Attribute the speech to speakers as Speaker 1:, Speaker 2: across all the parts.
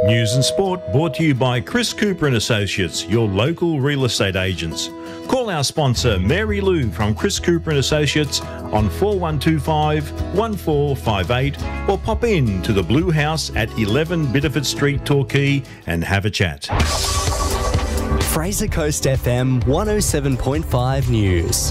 Speaker 1: News and sport brought to you by Chris Cooper and Associates, your local real estate agents. Call our sponsor Mary Lou from Chris Cooper and Associates on 4125 1458 or pop in to the Blue House at 11 Bitterford Street, Torquay and have a chat.
Speaker 2: Fraser Coast FM 107.5 News.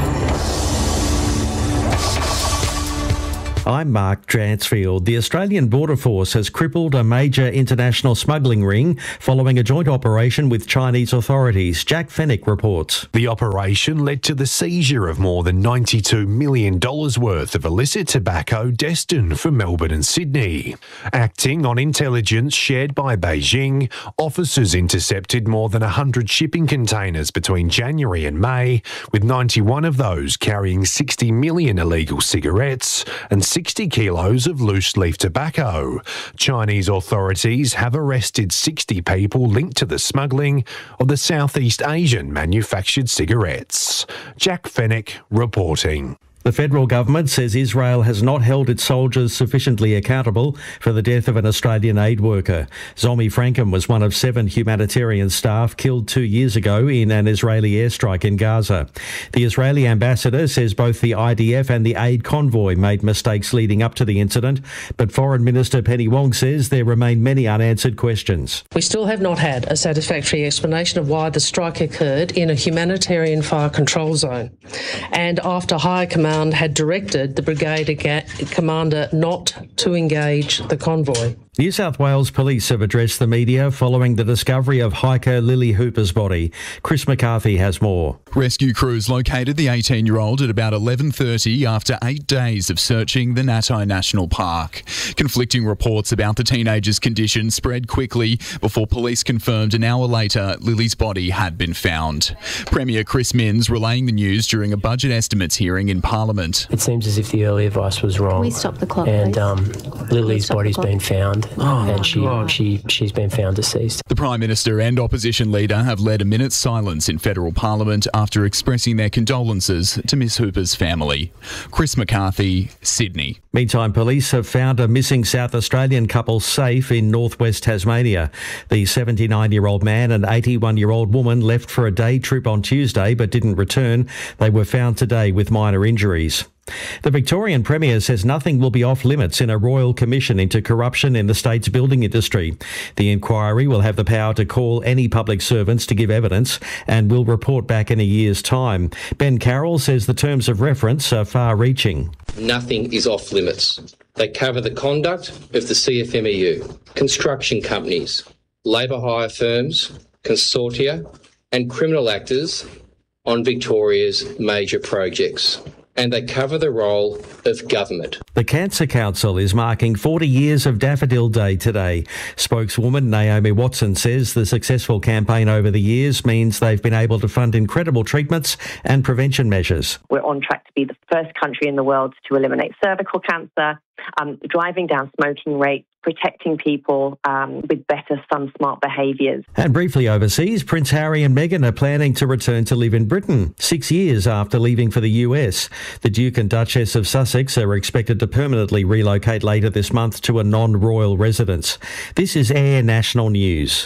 Speaker 3: I'm Mark Dransfield. The Australian Border Force has crippled a major international smuggling ring following a joint operation with Chinese authorities. Jack Fennick reports.
Speaker 4: The operation led to the seizure of more than $92 million worth of illicit tobacco destined for Melbourne and Sydney. Acting on intelligence shared by Beijing, officers intercepted more than 100 shipping containers between January and May, with 91 of those carrying 60 million illegal cigarettes and 60 kilos of loose leaf tobacco. Chinese authorities have arrested 60 people linked to the smuggling of the Southeast Asian manufactured cigarettes. Jack Fennick reporting.
Speaker 3: The federal government says Israel has not held its soldiers sufficiently accountable for the death of an Australian aid worker. Zomi Frankham was one of 7 humanitarian staff killed 2 years ago in an Israeli airstrike in Gaza. The Israeli ambassador says both the IDF and the aid convoy made mistakes leading up to the incident, but Foreign Minister Penny Wong says there remain many unanswered questions.
Speaker 5: We still have not had a satisfactory explanation of why the strike occurred in a humanitarian fire control zone, and after High Command had directed the brigade commander not to engage the convoy.
Speaker 3: New South Wales Police have addressed the media following the discovery of hiker Lily Hooper's body. Chris McCarthy has more.
Speaker 6: Rescue crews located the 18-year-old at about 11:30 after 8 days of searching the Natai National Park. Conflicting reports about the teenager's condition spread quickly before police confirmed an hour later Lily's body had been found. Premier Chris Minns relaying the news during a budget estimates hearing in Parliament.
Speaker 7: It seems as if the early advice was wrong.
Speaker 8: We stop the clock,
Speaker 7: and
Speaker 8: please.
Speaker 7: Lily's body's been found. And she's been found deceased.
Speaker 6: The Prime Minister and opposition leader have led a minute's silence in federal Parliament after expressing their condolences to Miss Hooper's family. Chris McCarthy, Sydney.
Speaker 3: Meantime, police have found a missing South Australian couple safe in northwest Tasmania. The 79-year-old man and 81-year-old woman left for a day trip on Tuesday but didn't return. They were found today with minor injuries. The Victorian Premier says nothing will be off limits in a royal commission into corruption in the state's building industry. The inquiry will have the power to call any public servants to give evidence and will report back in a year's time. Ben Carroll says the terms of reference are far-reaching.
Speaker 9: Nothing is off limits. They cover the conduct of the CFMEU, construction companies, labour hire firms, consortia and criminal actors on Victoria's major projects. And they cover the role of government.
Speaker 3: The Cancer Council is marking 40 years of Daffodil Day today. Spokeswoman Naomi Watson says the successful campaign over the years means they've been able to fund incredible treatments and prevention measures.
Speaker 10: We're on track to be the first country in the world to eliminate cervical cancer, driving down smoking rates, protecting people with better Sun Smart behaviours.
Speaker 3: And briefly overseas, Prince Harry and Meghan are planning to return to live in Britain 6 years after leaving for the US. The Duke and Duchess of Sussex are expected to permanently relocate later this month to a non-royal residence. This is Air National News.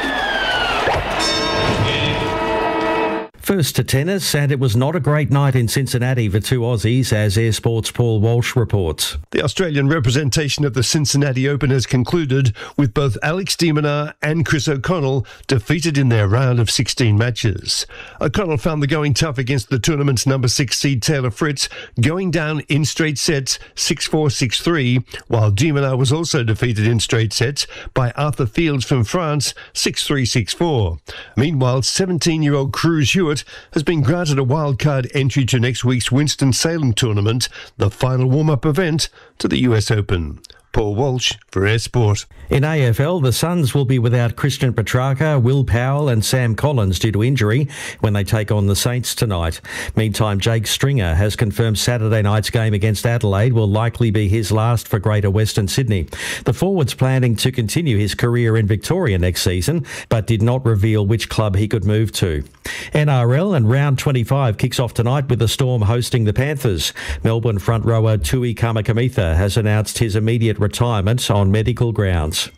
Speaker 3: First to tennis, and it was not a great night in Cincinnati for 2 Aussies, as Air Sport's Paul Walsh reports.
Speaker 11: The Australian representation of the Cincinnati Open has concluded with both Alex de Minaur and Chris O'Connell defeated in their round of 16 matches. O'Connell found the going tough against the tournament's number 6 seed Taylor Fritz, going down in straight sets 6-4, 6-3, while de Minaur was also defeated in straight sets by Arthur Fields from France 6-3, 6-4. Meanwhile, 17-year-old Cruz Hewitt has been granted a wildcard entry to next week's Winston-Salem tournament, the final warm-up event to the US Open. Paul Walsh for Air Sport.
Speaker 3: In AFL, the Suns will be without Christian Petrarca, Will Powell and Sam Collins due to injury when they take on the Saints tonight. Meantime, Jake Stringer has confirmed Saturday night's game against Adelaide will likely be his last for Greater Western Sydney. The forward's planning to continue his career in Victoria next season, but did not reveal which club he could move to. NRL and round 25 kicks off tonight with the Storm hosting the Panthers. Melbourne front rower Tui Kamikamica has announced his immediate retirement on medical grounds.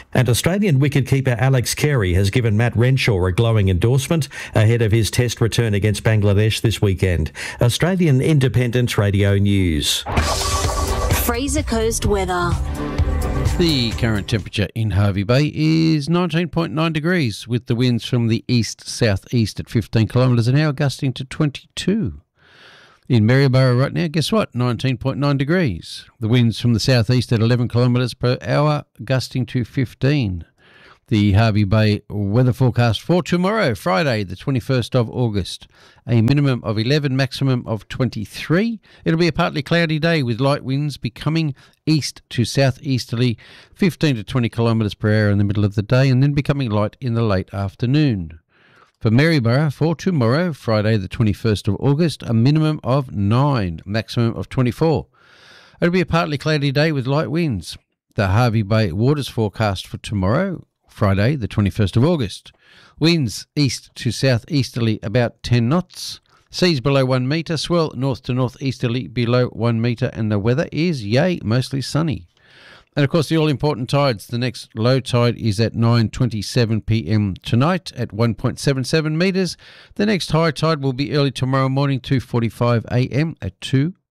Speaker 3: And Australian wicketkeeper Alex Carey has given Matt Renshaw a glowing endorsement ahead of his test return against Bangladesh this weekend. Australian Independent Radio News.
Speaker 8: Fraser Coast weather.
Speaker 12: The current temperature in Hervey Bay is 19.9 degrees, with the winds from the east-southeast at 15 kilometres an hour, gusting to 22. In Maryborough right now, guess what? 19.9 degrees. The winds from the southeast at 11 kilometres per hour, gusting to 15. The Hervey Bay weather forecast for tomorrow, Friday, the 21st of August. A minimum of 11, maximum of 23. It'll be a partly cloudy day with light winds becoming east to southeasterly, 15 to 20 kilometres per hour in the middle of the day, and then becoming light in the late afternoon. For Maryborough, for tomorrow, Friday the 21st of August, a minimum of 9, maximum of 24. It'll be a partly cloudy day with light winds. The Hervey Bay waters forecast for tomorrow, Friday the 21st of August. Winds east to southeasterly about 10 knots. Seas below 1 metre, swell north to northeasterly below 1 metre, and the weather is, mostly sunny. And, of course, the all-important tides. The next low tide is at 9:27 p.m. tonight at 1.77 metres. The next high tide will be early tomorrow morning, 2:45 a.m. at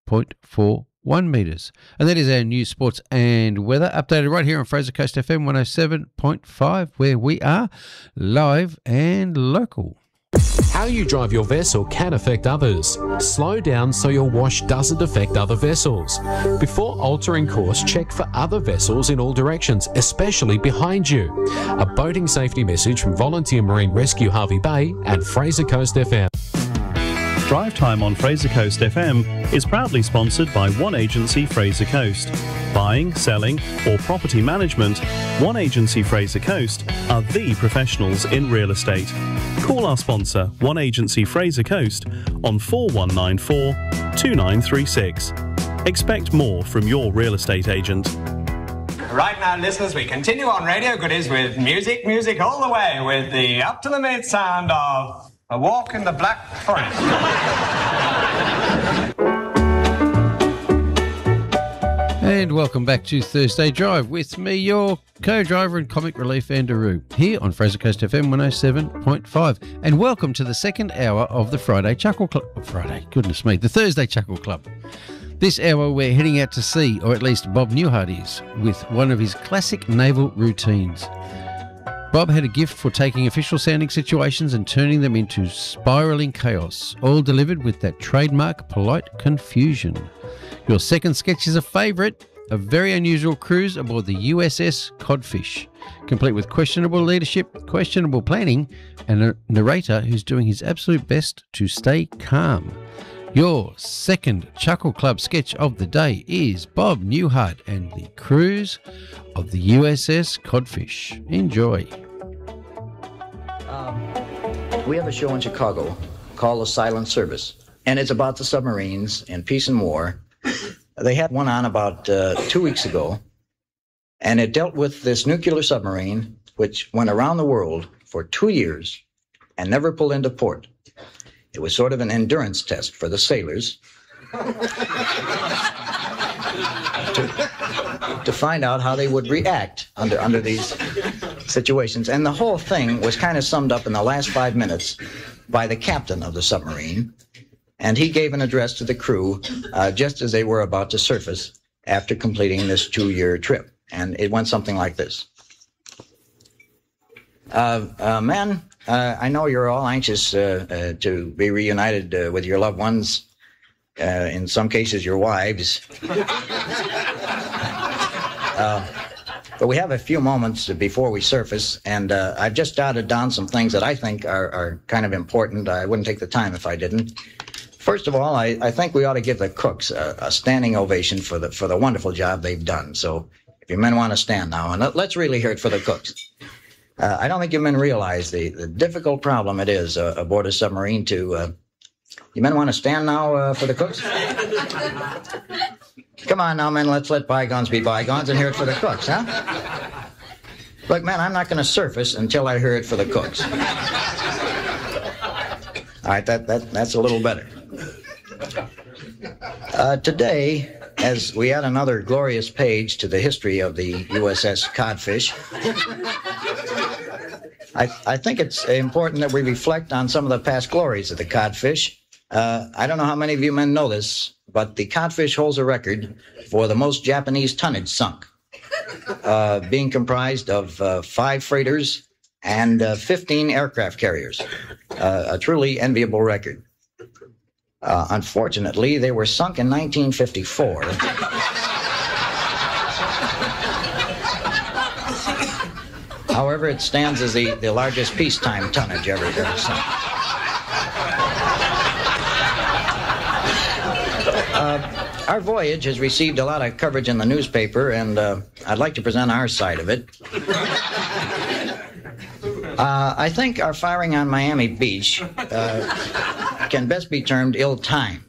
Speaker 12: 2.41 metres. And that is our news, sports and weather, updated right here on Fraser Coast FM 107.5, where we are live and local.
Speaker 13: How you drive your vessel can affect others. Slow down so your wash doesn't affect other vessels. Before altering course, check for other vessels in all directions, especially behind you. A boating safety message from Volunteer Marine Rescue Hervey Bay and Fraser Coast FM.
Speaker 14: Drive Time on Fraser Coast FM is proudly sponsored by One Agency Fraser Coast. Buying, selling or property management, One Agency Fraser Coast are the professionals in real estate. Call our sponsor, One Agency Fraser Coast, on 4194 2936. Expect more from your real estate agent.
Speaker 15: Right now, listeners, we continue on Radio Goodies with music all the way, with the up-to-the-minute sound of A Walk in the Black Forest.
Speaker 12: And welcome back to Thursday Drive with me, your co-driver and comic relief Andrew, here on Fraser Coast FM 107.5. And welcome to the second hour of the Friday Chuckle Club. The Thursday Chuckle Club. This hour we're heading out to sea, or at least Bob Newhart is, with one of his classic naval routines. Bob had a gift for taking official-sounding situations and turning them into spiralling chaos, all delivered with that trademark polite confusion. Your second sketch is a favourite, a very unusual cruise aboard the USS Codfish, complete with questionable leadership, questionable planning, and a narrator who's doing his absolute best to stay calm. Your second Chuckle Club sketch of the day is Bob Newhart and the cruise of the USS Codfish. Enjoy.
Speaker 16: We have a show in Chicago called The Silent Service, and it's about the submarines in peace and war. They had one on about 2 weeks ago, and it dealt with this nuclear submarine which went around the world for 2 years and never pulled into port. It was sort of an endurance test for the sailors to find out how they would react under these situations. And the whole thing was kind of summed up in the last 5 minutes by the captain of the submarine. And he gave an address to the crew just as they were about to surface after completing this 2-year trip. And it went something like this. Men, I know you're all anxious to be reunited with your loved ones, in some cases your wives. But we have a few moments before we surface, and I've just jotted down some things that I think are kind of important. I wouldn't take the time if I didn't. First of all, I think we ought to give the cooks a standing ovation for the wonderful job they've done. So if you men want to stand now, and let's really hear it for the cooks. I don't think you men realize the difficult problem it is aboard a submarine to... you men want to stand now for the cooks? Come on now, men, let's let bygones be bygones and hear it for the cooks, huh? Look, man, I'm not going to surface until I hear it for the cooks. All right, that's a little better. Today, as we add another glorious page to the history of the USS Codfish, I think it's important that we reflect on some of the past glories of the Codfish. I don't know how many of you men know this, but the Codfish holds a record for the most Japanese tonnage sunk, being comprised of 5 freighters and 15 aircraft carriers. A truly enviable record. Unfortunately, they were sunk in 1954. However, it stands as the largest peacetime tonnage ever sunk. Our voyage has received a lot of coverage in the newspaper, and I'd like to present our side of it. I think our firing on Miami Beach can best be termed ill-timed.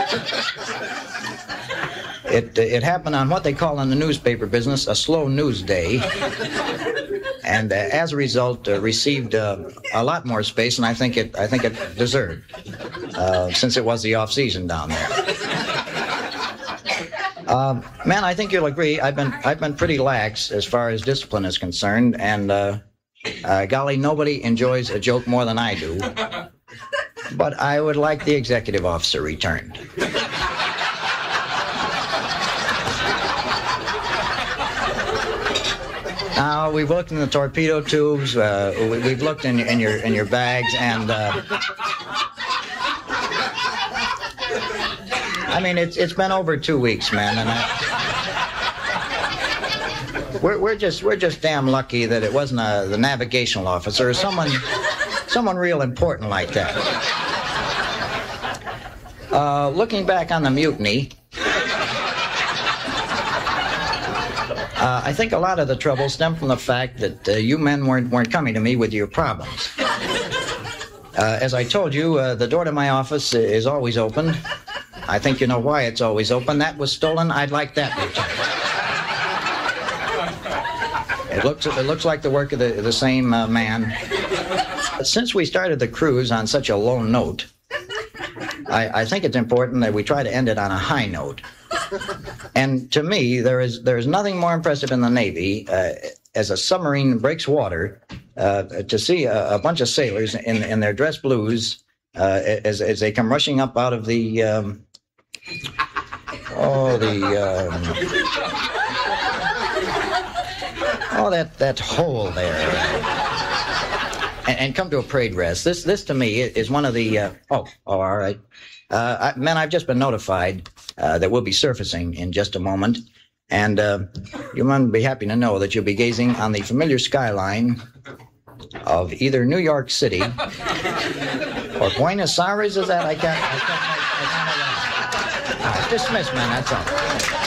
Speaker 16: It happened on what they call in the newspaper business a slow news day, and as a result received a lot more space than I think it deserved, since it was the off-season down there. Man, I think you'll agree. I've been pretty lax as far as discipline is concerned, and golly, nobody enjoys a joke more than I do. But I would like the executive officer returned. Now, we've looked in the torpedo tubes, we've looked in your bags, and I mean, it's been over 2 weeks, man, and we're just damn lucky that it wasn't the navigational officer or someone real important like that. Looking back on the mutiny, I think a lot of the trouble stemmed from the fact that you men weren't coming to me with your problems. As I told you, the door to my office is always open. I think you know why it's always open. That was stolen. I'd like that returned. It looks like the work of the same man. Since we started the cruise on such a low note, I think it's important that we try to end it on a high note. And to me, there is nothing more impressive in the Navy as a submarine breaks water to see a bunch of sailors in their dress blues as they come rushing up out of that hole there, and come to a parade rest. This to me is one of the all right. Men, I've just been notified that we'll be surfacing in just a moment, and you might be happy to know that you'll be gazing on the familiar skyline of either New York City or Buenos Aires. Is that? I can't. All right, dismiss, man. That's all.